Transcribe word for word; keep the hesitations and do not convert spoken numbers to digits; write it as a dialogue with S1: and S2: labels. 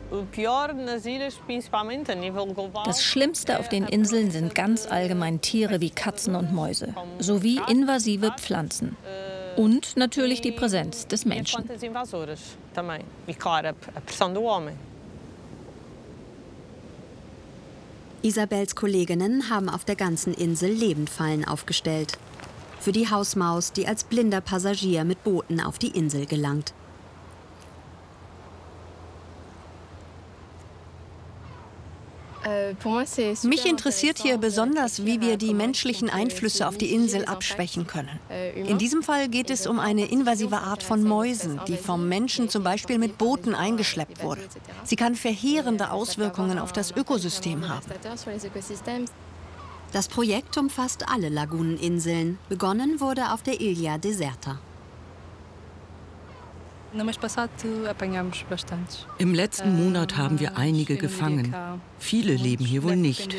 S1: Das Schlimmste auf den Inseln sind ganz allgemein Tiere wie Katzen und Mäuse, sowie invasive Pflanzen. Und natürlich die Präsenz des Menschen.
S2: Isabels Kolleginnen haben auf der ganzen Insel Lebendfallen aufgestellt. Für die Hausmaus, die als blinder Passagier mit Booten auf die Insel gelangt.
S3: Mich interessiert hier besonders, wie wir die menschlichen Einflüsse auf die Insel abschwächen können. In diesem Fall geht es um eine invasive Art von Mäusen, die vom Menschen zum Beispiel mit Booten eingeschleppt wurde. Sie kann verheerende Auswirkungen auf das Ökosystem haben.
S2: Das Projekt umfasst alle Laguneninseln. Begonnen wurde auf der Ilha Deserta.
S4: Im letzten Monat haben wir einige gefangen. Viele leben hier wohl nicht.